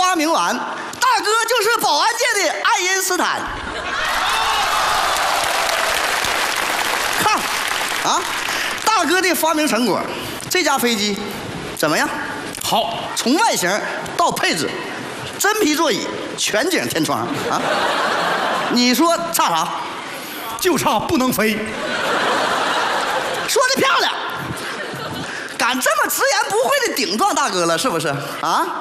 发明完，大哥就是保安界的爱因斯坦。看，啊，大哥的发明成果，这架飞机怎么样？ 好， 从外形到配置，真皮座椅，全景天窗啊！你说差啥？ 就差不能飞。 说的漂亮，敢这么直言不讳的顶撞大哥了，是不是啊？